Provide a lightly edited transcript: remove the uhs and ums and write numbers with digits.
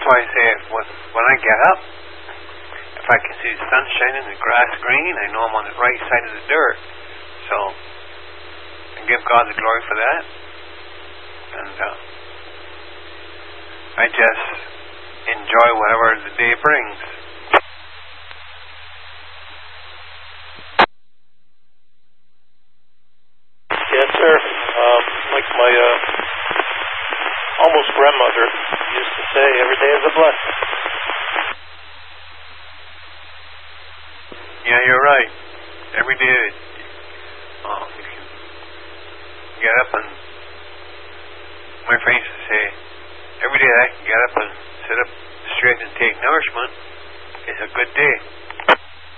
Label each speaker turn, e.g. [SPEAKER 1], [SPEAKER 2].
[SPEAKER 1] why I say when I get up, if I can see the sun shining, the grass green, I know I'm on the right side of the dirt. So I give God the glory for that. And I just enjoy whatever the day brings.
[SPEAKER 2] Yes, sir. Like my almost grandmother used to say, every day is a blessing.
[SPEAKER 1] Yeah, you're right. Every day you can get up and my friends used to say, every day I can get up and sit up straight and take nourishment is a good day.